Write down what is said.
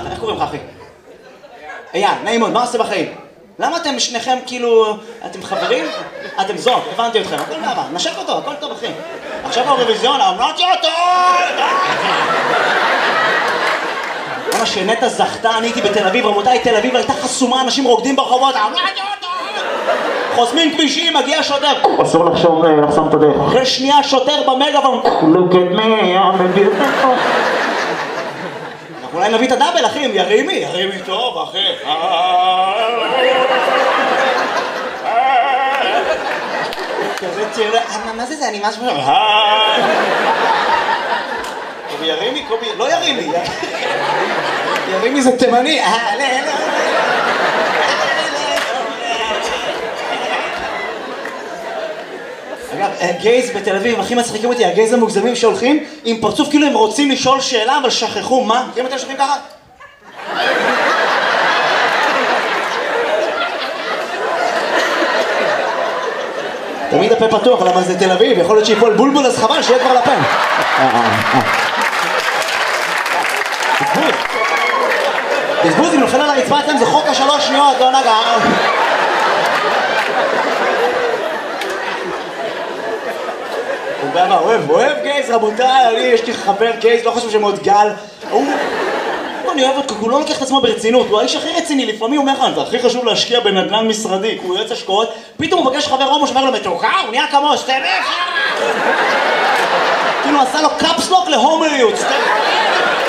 איך קוראים לך אחי? אייל, נעים מאוד, מה עושה בחיים? למה אתם שניכם כאילו, אתם חברים? אתם זוג, הבנתי אתכם, הכל מעבר, נשק אותו, הכל טוב אחי. עכשיו האירוויזיון, אמרתי אותו! למה שנטע זכתה, אני הייתי בתל אביב, רבותיי, תל אביב הייתה חסומה, אנשים רוקדים ברחובות, אמרתי אותו! חוסמים כבישים, מגיע שוטר, אסור לחסום את הדרך. אחרי שנייה שוטר במגאפון, look at me, I'm a beautiful. אנחנו אולי נביא את הדאבל אחי, ירימי טוב אחי. כזה תראה, מה זה, אני משהו... קובי ירימי, קובי, לא ירימי, ירימי זה תימני. אגב, גייז בתל אביב, הכי מצחיקים אותי, הגייז המוגזמים שהולכים עם פרצוף כאילו הם רוצים לשאול שאלה, אבל שכחו, מה? אם אתם שוכבים ככה? תמיד הפה פתוח, למה זה תל אביב, יכול להיות שיפול בולבול, אז חבל שיהיה כבר לפה. בזבוז, אם נופל על הרצפה אתם, זה חוק השלוש שניות, לא נגע. אוהב גייז, רבותיי, יש לי חבר גייז, לא חושב שמאוד גל. אני אוהב אותו, הוא לא לוקח את עצמו ברצינות, הוא האיש הכי רציני, לפעמים הוא אומר לך, זה הכי חשוב להשקיע בנדל"ן משרדי, הוא יועץ השקעות, פתאום הוא מבקש חבר הומו שאומר לו מתוקה, הוא נהיה כמו סטרף. כאילו עשה לו קאפסלוק להומואיות, סטרף.